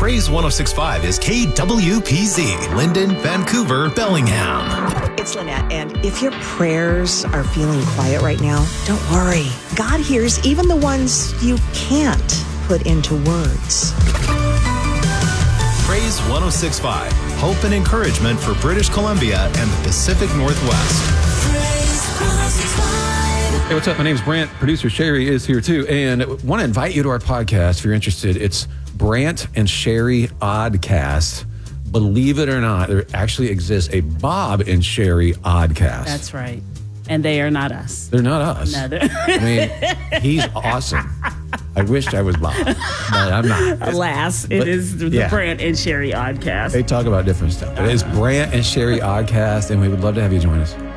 Praise 106.5 is KWPZ, Linden, Vancouver, Bellingham. It's Lynette, and if your prayers are feeling quiet right now, don't worry. God hears even the ones you can't put into words. Praise 106.5, hope and encouragement for British Columbia and the Pacific Northwest. Hey, what's up? My name's Brant. Producer Sherry is here too, and I want to invite you to our podcast if you're interested. It's Brant and Sherry Oddcast. Believe it or not, there actually exists a Bob and Sherry Oddcast. That's right. And they are not us. They're not us. No, I mean, he's awesome. I wished I was Bob, but I'm not. Alas, it is the Brant and Sherry Oddcast. They talk about different stuff. But it's Brant and Sherry Oddcast, and we would love to have you join us.